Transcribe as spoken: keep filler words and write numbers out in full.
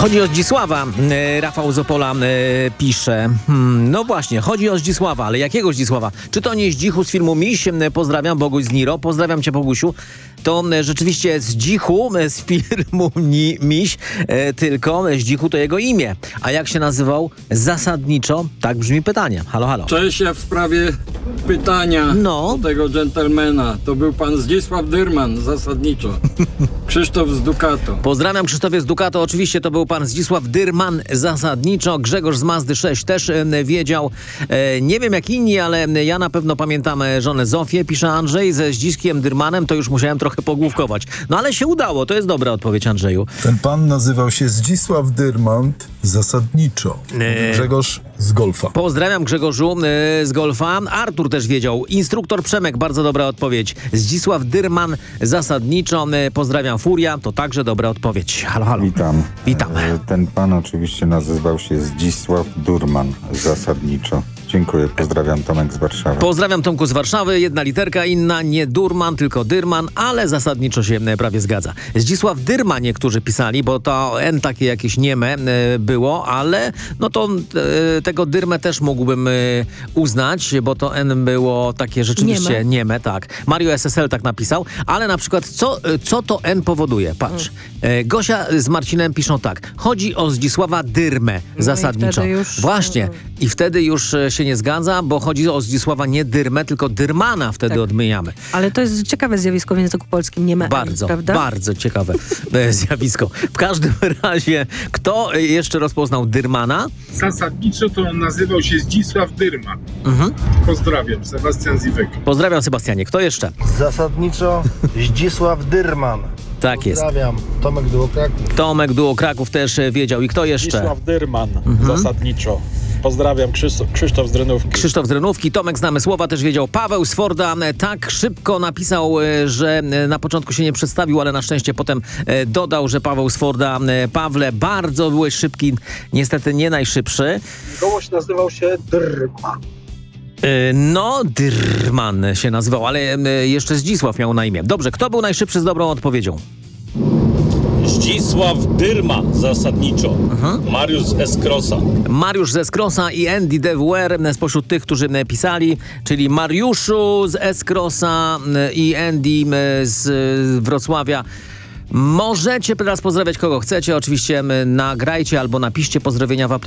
Chodzi o Zdzisława. E, Rafał z Opola e, pisze. Hmm, no właśnie, chodzi o Zdzisława, ale jakiego Zdzisława? Czy to nie Zdzichu z filmu Miś? E, Pozdrawiam, Boguś z Niro. Pozdrawiam cię, Bogusiu. To e, rzeczywiście Zdzichu e, z filmu Ni, Miś, e, tylko Zdzichu to jego imię. A jak się nazywał zasadniczo? Tak brzmi pytanie. Halo, halo. Cześć, ja w sprawie pytania No. do tego dżentelmena. To był pan Zdzisław Dyrman, zasadniczo. Krzysztof z Ducato. Pozdrawiam, Krzysztofie z Ducato. Oczywiście to był pan Zdzisław Dyrman zasadniczo. Grzegorz z Mazdy sześć też e, wiedział. E, nie wiem jak inni, ale ja na pewno pamiętam e, żonę Zofię. Pisze Andrzej, ze Zdziskiem Dyrmanem to już musiałem trochę pogłówkować. No ale się udało. To jest dobra odpowiedź, Andrzeju. Ten pan nazywał się Zdzisław Dyrman zasadniczo. Nie. Grzegorz z Golfa. Pozdrawiam, Grzegorzu e, z Golfa. Artur też wiedział. Instruktor Przemek, bardzo dobra odpowiedź. Zdzisław Dyrman zasadniczo. E, pozdrawiam, Furia. To także dobra odpowiedź. Halo, halo. Witam. Witam. E, Ten pan oczywiście nazywał się Zdzisław Durman zasadniczo. Dziękuję, pozdrawiam, Tomek z Warszawy. Pozdrawiam, Tomku z Warszawy. Jedna literka, inna nie Durman, tylko Dyrman, ale zasadniczo się e, prawie zgadza. Zdzisław Dyrma niektórzy pisali, bo to N takie jakieś nieme e, było, ale no to e, tego Dyrmę też mógłbym e, uznać, bo to N było takie rzeczywiście nieme, nieme tak. Mario S S L tak napisał, ale na przykład co, e, co to N powoduje? Patrz. E, Gosia z Marcinem piszą tak. Chodzi o Zdzisława Dyrmę No zasadniczo. i już... Właśnie. I wtedy już e, się nie zgadza, bo chodzi o Zdzisława nie Dyrmę, tylko Dyrmana wtedy Tak. odmieniamy. Ale to jest ciekawe zjawisko w języku polskim, nie ma Bardzo, N, prawda? bardzo ciekawe e, zjawisko. W każdym razie, kto e, jeszcze rozpoznał Dyrmana? Zasadniczo to on nazywał się Zdzisław Dyrman. Mhm. Pozdrawiam, Sebastian Ziwek. Pozdrawiam, Sebastianie. Kto jeszcze? Zasadniczo Zdzisław Dyrman. Tak jest. Pozdrawiam, Tomek Duo Kraków. Tomek Duo Kraków też e, wiedział. I kto jeszcze? Zdzisław Dyrman, zasadniczo. Pozdrawiam, Krzysztof, Krzysztof z Rynówki. Krzysztof z Rynówki, Tomek z Namysłowa też wiedział. Paweł z Forda e, tak szybko napisał, e, że e, na początku się nie przedstawił, ale na szczęście potem e, dodał, że Paweł z Forda. E, Pawle, bardzo byłeś szybki, niestety nie najszybszy. Kogoś nazywał się Dyrman. E, No, Dyrman się nazywał, ale e, jeszcze Zdzisław miał na imię. Dobrze, kto był najszybszy z dobrą odpowiedzią? Zdzisław Dyrman zasadniczo. Mhm. Mariusz z S-Crossa. Mariusz ze Skrosa i Andy D W R spośród tych, którzy pisali, czyli Mariuszu z S-Crossa i Andy z Wrocławia. Możecie teraz pozdrawiać kogo chcecie, oczywiście nagrajcie albo napiszcie pozdrowienia w aplikacji.